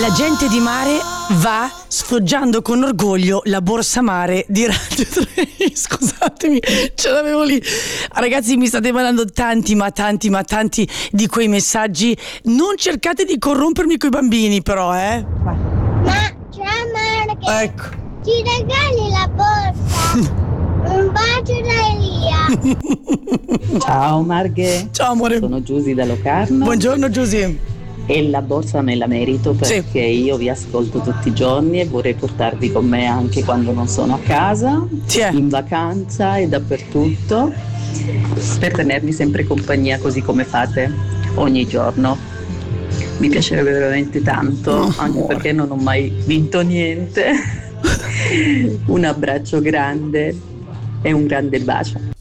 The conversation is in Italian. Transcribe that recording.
La gente di mare va sfoggiando con orgoglio la borsa mare di Radio 3. Scusatemi, ce l'avevo lì. Ragazzi, mi state mandando tanti di quei messaggi. Non cercate di corrompermi coi bambini, però, eh. Ma ciao Marghe, Ecco. ci regali la borsa? Un bacio da Elia. Ciao Marghe. Ciao amore. Sono Giusy da Locarno. Buongiorno Giusy. E la borsa me la merito perché io vi ascolto tutti i giorni e vorrei portarvi con me anche quando non sono a casa, in vacanza e dappertutto, per tenermi sempre compagnia così come fate ogni giorno. Mi piacerebbe veramente tanto, anche perché non ho mai vinto niente. Un abbraccio grande e un grande bacio.